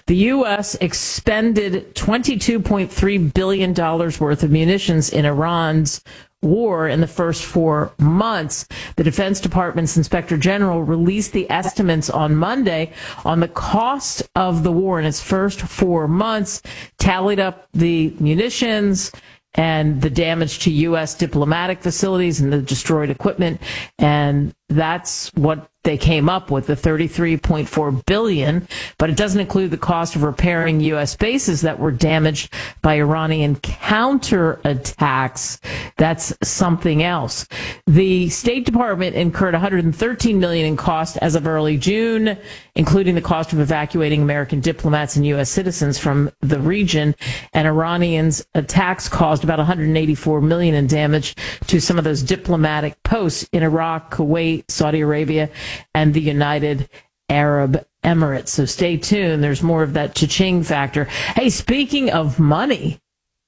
The U.S. expended $22.3 billion worth of munitions in Iran's war in the first 4 months. The Defense Department's Inspector General released the estimates on Monday on the cost of the war in its first 4 months, tallied up the munitions and the damage to U.S. diplomatic facilities and the destroyed equipment. And that's what they came up with, the $33.4 billion, but it doesn't include the cost of repairing U.S. bases that were damaged by Iranian counterattacks. That's something else. The State Department incurred $113 million in cost as of early June, including the cost of evacuating American diplomats and U.S. citizens from the region. And Iranians' attacks caused about $184 million in damage to some of those diplomatic posts in Iraq, Kuwait, Saudi Arabia, and the United Arab Emirates. So stay tuned. There's more of that cha-ching factor. Hey, speaking of money,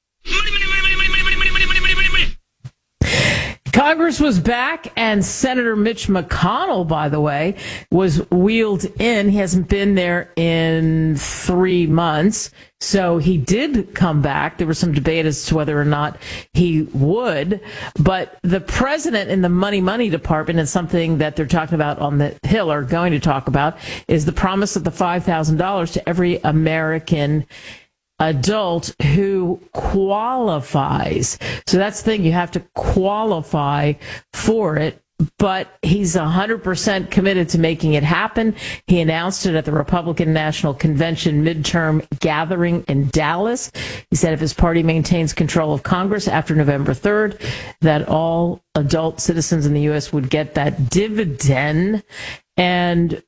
Congress was back, and Senator Mitch McConnell, by the way, was wheeled in. He hasn't been there in 3 months, so he did come back. There was some debate as to whether or not he would, but the president in the money department, and something that they're talking about on the Hill, are going to talk about, is the promise of the $5,000 to every American adult who qualifies. So that's the thing, you have to qualify for it, but he's 100% committed to making it happen. He announced it at the Republican National Convention midterm gathering in Dallas. He said if his party maintains control of Congress after November 3rd, that all adult citizens in the U.S. would get that dividend. And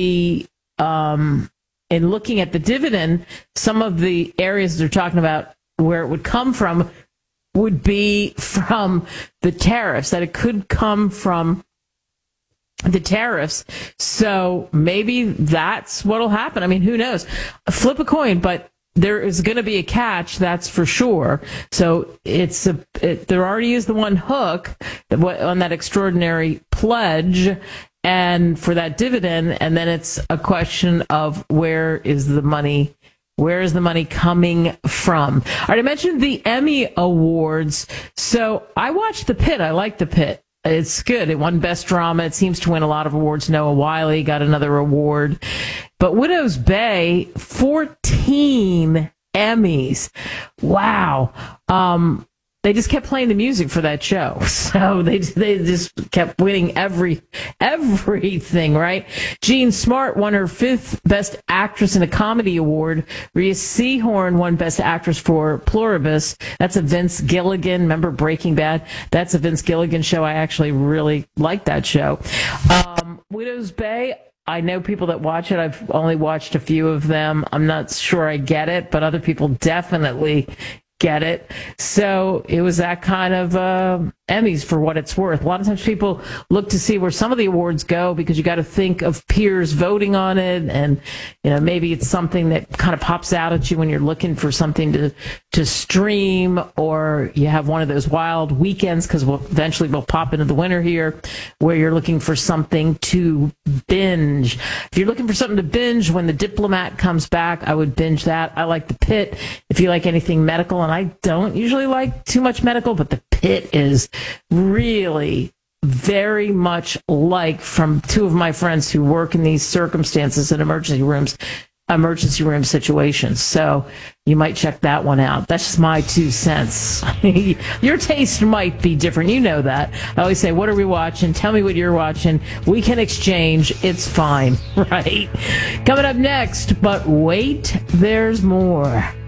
in looking at the dividend, some of the areas they're talking about where it would come from would be from the tariffs, that it could come from the tariffs. So maybe that's what'll happen. I mean, who knows? Flip a coin, but there is going to be a catch, that's for sure. So there already is the one hook on that extraordinary pledge and for that dividend, and then it's a question of where is the money coming from? All right, I mentioned the Emmy Awards. So I watched The Pit. I like The Pit. It's good. It won Best Drama. It seems to win a lot of awards. Noah Wyle got another award. But Widow's Bay, 14 Emmys. Wow. They just kept playing the music for that show. So they just kept winning everything, right? Jean Smart won her 5th Best Actress in a Comedy Award. Rhea Seehorn won Best Actress for Pluribus. That's a Vince Gilligan. Remember Breaking Bad? That's a Vince Gilligan show. I actually really like that show. Widow's Bay, I know people that watch it. I've only watched a few of them. I'm not sure I get it, but other people definitely get it. So it was that kind of Emmys for what it's worth. A lot of times people look to see where some of the awards go because you got to think of peers voting on it, and maybe it's something that kind of pops out at you when you're looking for something to stream, or you have one of those wild weekends, because eventually we'll pop into the winter here, where you're looking for something to binge. If you're looking for something to binge, when The Diplomat comes back, I would binge that. I like The Pit. If you like anything medical, and I don't usually like too much medical, but The Pit is really very much like, from two of my friends who work in these circumstances in emergency room situations. So you might check that one out. That's just my 2 cents. Your taste might be different. You know that. I always say, what are we watching? Tell me what you're watching. We can exchange. It's fine, right? Coming up next, but wait, there's more.